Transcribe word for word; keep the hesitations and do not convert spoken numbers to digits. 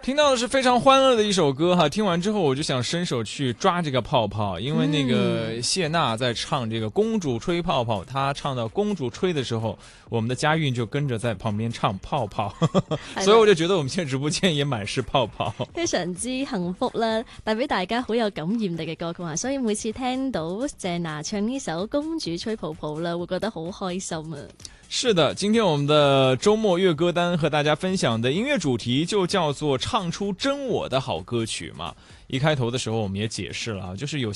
听到的是非常欢乐的一首歌哈，听完之后我就想伸手去抓这个泡泡，因为那个谢娜在唱这个公主吹泡泡，她唱到公主吹的时候，我们的佳韵就跟着在旁边唱泡泡，所以我就覺得我們現在直播間也滿是泡泡， 非常之幸福啦，帶俾大家好有感染力嘅歌曲啊，所以每次聽到謝娜唱呢首公主吹泡泡啦，會覺得好開心啊。 是的，今天我們的周末樂歌單和大家分享的音樂主題就叫做唱出真我的好歌曲嘛。一開頭的時候我們也解釋了，就是有